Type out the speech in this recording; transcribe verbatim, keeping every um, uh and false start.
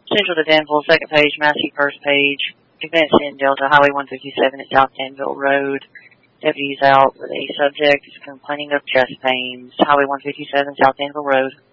Central to Danville, second page, Massey, first page. Events in Delta, Highway one fifty-seven at South Danville Road. Deputies out with a subject is complaining of chest pains. Highway one fifty-seven, South Danville Road.